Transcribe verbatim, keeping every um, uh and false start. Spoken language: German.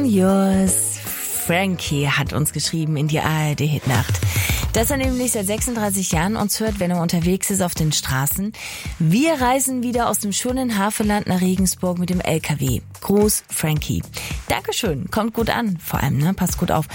yours. Frankie hat uns geschrieben in die A R D-Hitnacht, dass er nämlich seit sechsunddreißig Jahren uns hört, wenn er unterwegs ist auf den Straßen. Wir reisen wieder aus dem schönen Havelland nach Regensburg mit dem L K W. Gruß, Frankie. Dankeschön, kommt gut an, vor allem, ne? Passt gut auf.